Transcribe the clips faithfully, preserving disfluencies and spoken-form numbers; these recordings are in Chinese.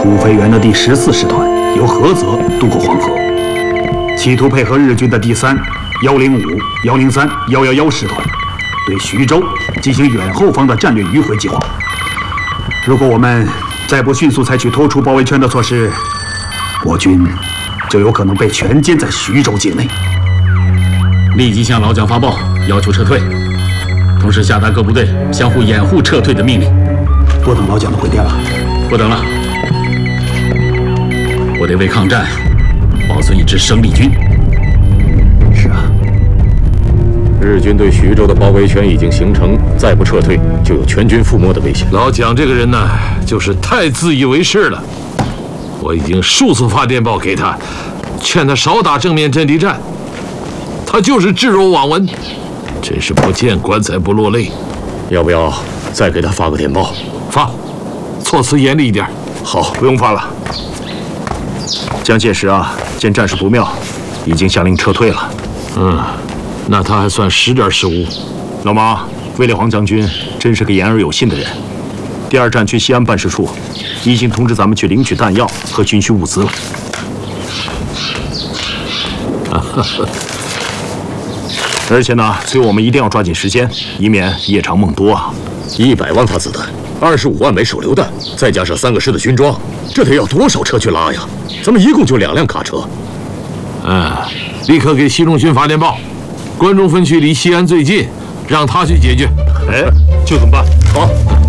土肥原的第十四师团由菏泽渡过黄河，企图配合日军的第三、幺零五、幺零三、幺幺幺师团，对徐州进行远后方的战略迂回计划。如果我们再不迅速采取脱出包围圈的措施，我军就有可能被全歼在徐州境内。 立即向老蒋发报，要求撤退，同时下达各部队相互掩护撤退的命令。 不等老蒋的回电了， 不等了，我得为抗战保存一支生力军。 是啊， 日军对徐州的包围圈已经形成，再不撤退，就有全军覆没的危险。 老蒋这个人呢，就是太自以为是了。我已经数次发电报给他，劝他少打正面阵地战，他就是置若罔闻，真是不见棺材不落泪。 要不要再给他发个电报？ 发，措辞严厉一点。 好，不用发了。蒋介石啊，见战事不妙，已经下令撤退了。 嗯，那他还算识点时务。 老毛，卫立煌将军真是个言而有信的人。第二战区西安办事处已经通知咱们去领取弹药和军需物资了。而且呢，所以我们一定要抓紧时间，以免夜长梦多啊！ 一百万发子弹，二十五万枚手榴弹，再加上三个师的军装，这得要多少车去拉呀？咱们一共就两辆卡车。 嗯，立刻给西中军发电报，关中分区离西安最近，让他去解决。 哎，就这么办。 好。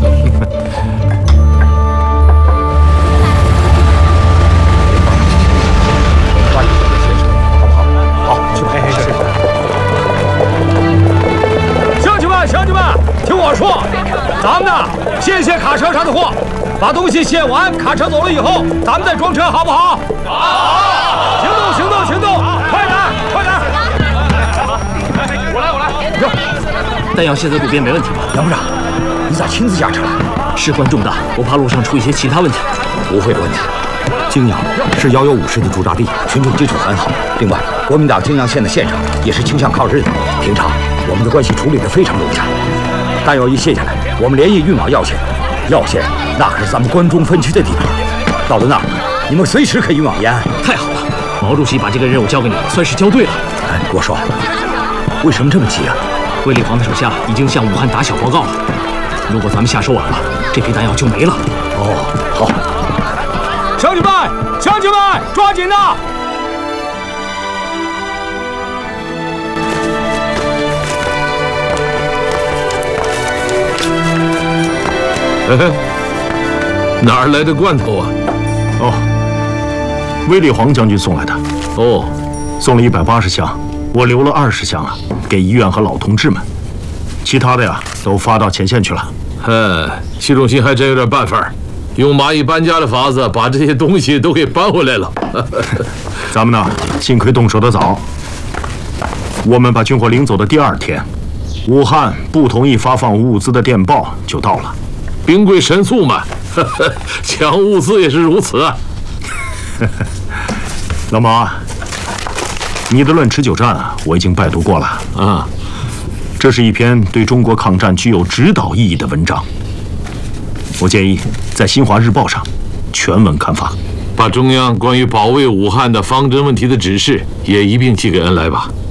说，咱们呢先卸卡车上的货，把东西卸完，卡车走了以后，咱们再装车，好不好？好！行动，行动，行动！快点，快点！我来，我来。 弹药卸在路边没问题吧？ 杨部长，你咋亲自驾车来？ 事关重大，我怕路上出一些其他问题。 不会有问题。泾阳是幺幺五师的驻扎地，群众基础很好。另外，国民党泾阳县的县长也是倾向抗日的，平常我们的关系处理得非常融洽。弹药一卸下来，我们连夜运往耀县。耀县那可是咱们关中分区的地盘，到了那儿，你们随时可以运往延安。 太好了，毛主席把这个任务交给你，算是交对了。 哎，我说，为什么这么急啊？ 卫立煌的手下已经向武汉打小报告了，如果咱们下手晚了，这批弹药就没了。 哦，好。 乡亲们，乡亲们，抓紧呐！ 哪儿来的罐头啊？ 哦，卫立煌将军送来的。 哦， 送了一百八十箱，我留了二十箱啊，给医院和老同志们。其他的呀，都发到前线去了。 嗯，习仲勋还真有点办法，用蚂蚁搬家的法子把这些东西都给搬回来了。 咱们呢，幸亏动手的早。我们把军火领走的第二天，武汉不同意发放物资的电报就到了。 兵贵神速嘛，抢物资也是如此啊。 老毛啊，你的《论持久战》啊，我已经拜读过了啊。 这是一篇对中国抗战具有指导意义的文章。我建议在《新华日报》上全文刊发， 把中央关于保卫武汉的方针问题的指示也一并寄给恩来吧。